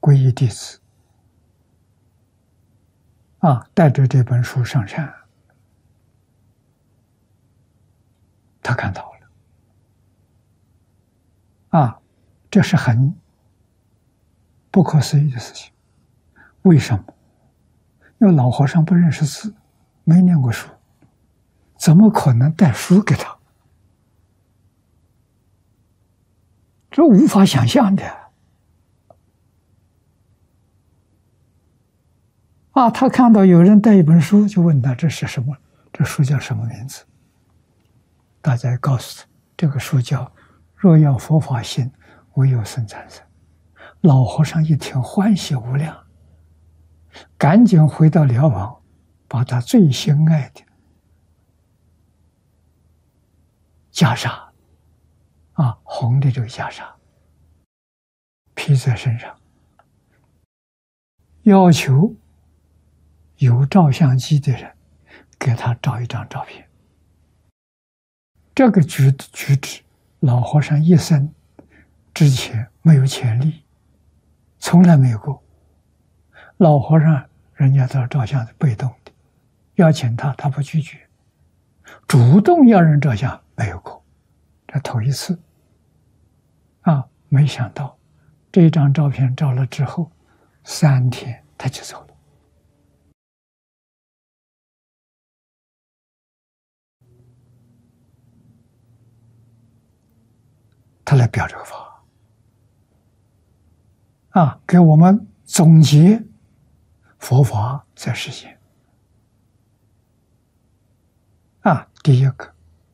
皈依弟子，带着这本书上山，他看到了，这是很不可思议的事情。为什么？因为老和尚不认识字，没念过书，怎么可能带书给他？这无法想象的。他看到有人带一本书，就问他这是什么？这书叫什么名字？大家告诉他，这个书叫《若要佛法行，唯有僧参僧》。老和尚一听欢喜无量，赶紧回到寮房，把他最心爱的袈裟，红的这个袈裟披在身上，要求有照相机的人给他照一张照片。这个举止，老和尚一生之前没有潜力，从来没有过。老和尚人家都照相是被动的，要请他不拒绝，主动要人照相没有过，这头一次。没想到这张照片照了之后，3天他就走了。他来表这个法，给我们总结佛法在实现。第一个，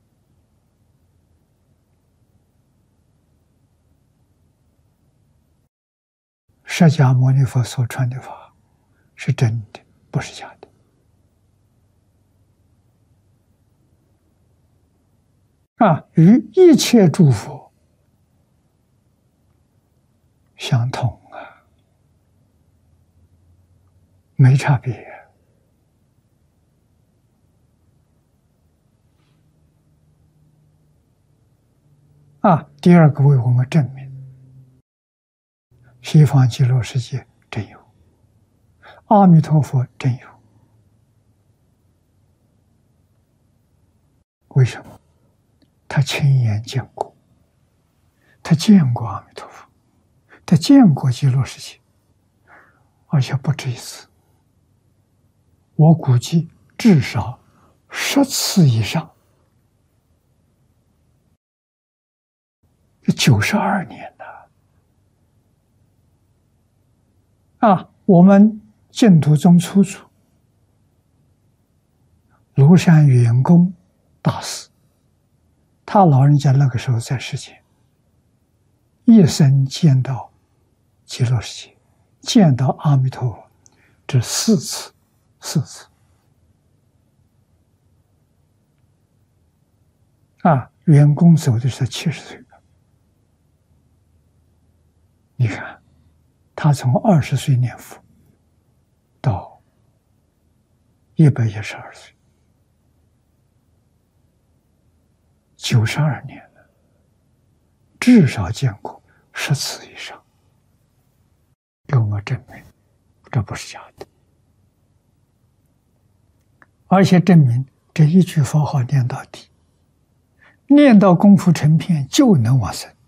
释迦牟尼佛所传的法是真的，不是假的。与一切诸佛相同没差别。第二个为我们证明西方极乐世界真有，阿弥陀佛真有。为什么？他亲眼见过，他见过阿弥陀佛，他见过极乐世界，而且不止一次，我估计至少10次以上。92年了。我们净土宗初祖庐山圆公大师，他老人家那个时候在世间，一生见到极乐世界，见到阿弥陀佛，这4次。圆公走的是70岁。你看，他从20岁念佛到112岁，92年了，至少见过10次以上，给我们证明这不是假的，而且证明这一句佛号念到底，念到功夫成片就能往生。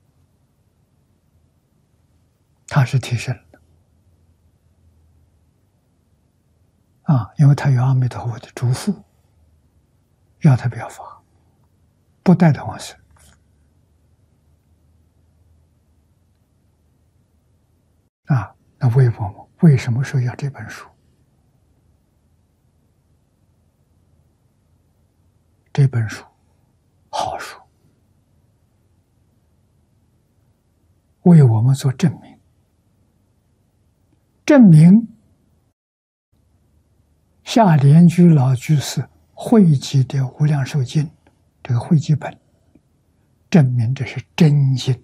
他是提升的，因为他有阿弥陀佛的嘱咐，要他不要发，不带他往生。那为什么说要这本书？这本书好书，为我们做证明。证明下莲居老居士汇集的《无量寿经》这个汇集本，证明这是真经。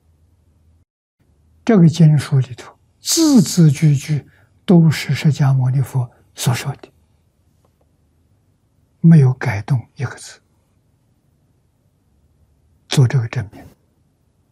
这个经书里头字字句句都是释迦牟尼佛所说的，没有改动一个字，做这个证明。